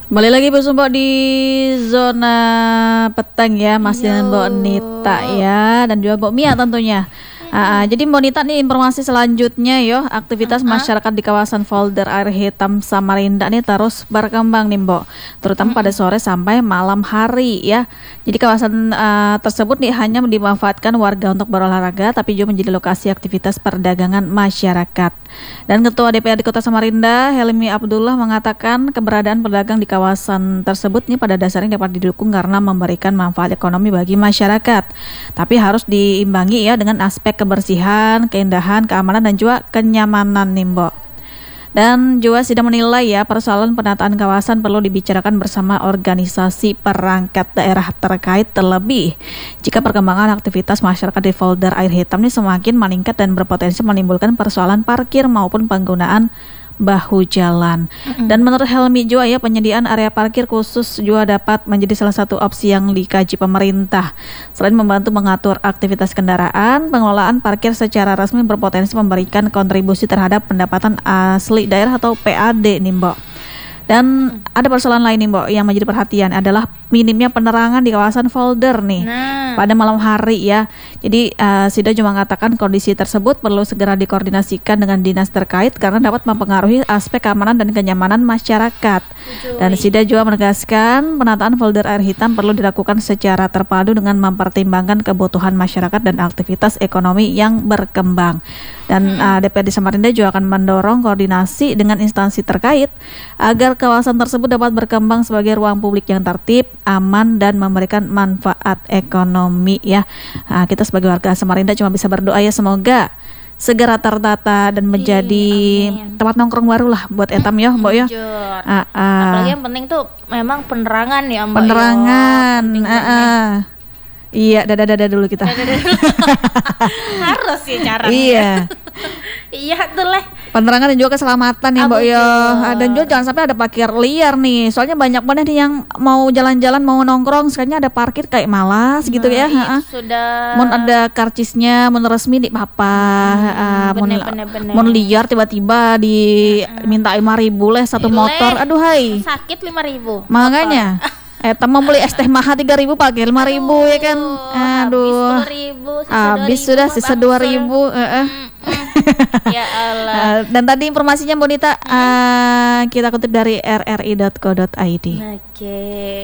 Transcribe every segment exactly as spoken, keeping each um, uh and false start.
Kembali lagi bersama Mbok di zona petang ya, masih dengan Mbok Nita ya, dan juga Mbok Mia tentunya. Uh, jadi Mbok Nita nih informasi selanjutnya yo, aktivitas uh-huh. masyarakat di kawasan Folder Air Hitam Samarinda nih terus berkembang nih Mbok, terutama uh-huh. pada sore sampai malam hari ya. Jadi kawasan uh, tersebut nih hanya dimanfaatkan warga untuk berolahraga, tapi juga menjadi lokasi aktivitas perdagangan masyarakat. Dan Ketua D P R D Kota Samarinda, Helmi Abdullah, mengatakan keberadaan pedagang di kawasan tersebut nih pada dasarnya dapat didukung karena memberikan manfaat ekonomi bagi masyarakat. Tapi harus diimbangi ya dengan aspek kebersihan, keindahan, keamanan, dan juga kenyamanan nih Mbok. Dan juga sudah menilai ya persoalan penataan kawasan perlu dibicarakan bersama organisasi perangkat daerah terkait, terlebih jika perkembangan aktivitas masyarakat di Folder Air Hitam ini semakin meningkat dan berpotensi menimbulkan persoalan parkir maupun penggunaan bahu jalan. Mm-hmm. Dan menurut Helmi juga ya, penyediaan area parkir khusus juga dapat menjadi salah satu opsi yang dikaji pemerintah. Selain membantu mengatur aktivitas kendaraan, pengelolaan parkir secara resmi berpotensi memberikan kontribusi terhadap pendapatan asli daerah atau P A D nih Mbok. Dan ada persoalan lain nih Mbok yang menjadi perhatian adalah minimnya penerangan di kawasan Folder nih nah. pada malam hari ya. Jadi uh, Sida juga mengatakan kondisi tersebut perlu segera dikoordinasikan dengan dinas terkait karena dapat mempengaruhi aspek keamanan dan kenyamanan masyarakat. Ujui. Dan Sida juga menegaskan penataan Folder Air Hitam perlu dilakukan secara terpadu dengan mempertimbangkan kebutuhan masyarakat dan aktivitas ekonomi yang berkembang. Dan hmm. uh, D P R D Samarinda juga akan mendorong koordinasi dengan instansi terkait agar kawasan tersebut dapat berkembang sebagai ruang publik yang tertib, aman, dan memberikan manfaat ekonomi ya. Nah, kita sebagai warga Samarinda cuma bisa berdoa ya semoga segera tertata dan menjadi Amin. tempat nongkrong baru lah buat etam ya Mbok ya. Uh, uh. Apalagi yang penting tuh memang penerangan ya Mbak. Penerangan. Uh, uh. Iya, dada-dada dulu kita. Harus ya caranya. Iya. Iya tuh lah. Penerangan dan juga keselamatan ya Mbok ya. Dan juga jangan sampai ada parkir liar nih. Soalnya banyak banget nih yang mau jalan-jalan, mau nongkrong, sekalinya ada parkir kayak malas nah, gitu ya. Iya, sudah. Mau ada karcisnya, mau resmi di papa. Hmm, uh, mau liar tiba-tiba diminta lima ribu lah satu motor. Aduh hai. Sakit lima ribu. Makanya. Eh, teman beli es teh mahal tiga ribu pakai lima ribu ya kan. Aduh. Habis sepuluh ribu, habis sudah sisa dua ribu. Uh, uh. Ya Allah. Uh, dan tadi informasinya Bonita hmm. uh, kita kutip dari r r i dot co dot i d. Oke. Okay.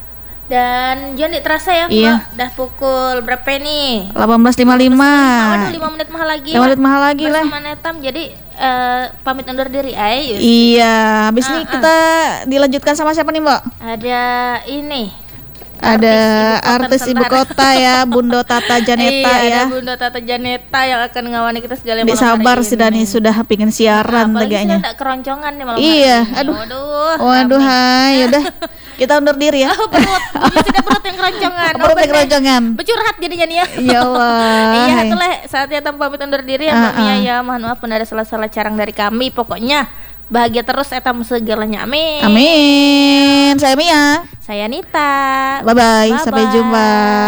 Dan jangan terasa ya, iya. Mbak. Dah pukul berapa nih? delapan belas lima puluh lima. Waduh, lima menit mahal lagi. lima menit mahal lagi lah. Bersama Netam. Jadi uh, pamit undur diri ay. Iya, habis uh, ini uh. kita dilanjutkan sama siapa nih, Mbak? Ada ini. Ada artis ibu kota ya, Bundo Tata Janeta iya, ya. Ada Bundo Tata Janeta yang akan ngawani kita segala malam. Sabar sih Dani sudah pingin siaran nah, tegaknya. Apalagi keroncongan nih malam iya, hari ini. aduh. Waduh. Waduh, hai, udah. Kita undur diri ya. Oh, perut, sudah perut yang keroncongan. Perut yang keroncongan. Bercurhat jadinya nih ya. Ya Allah. Iya, itulah saatnya tanpa pamit undur diri ya Mbak Mia ya. Mohon maaf ada salah-salah carang dari kami. Pokoknya bahagia terus etam segalanya. Amin. Amin. Saya Mia. Saya Nita. Bye bye. Sampai jumpa.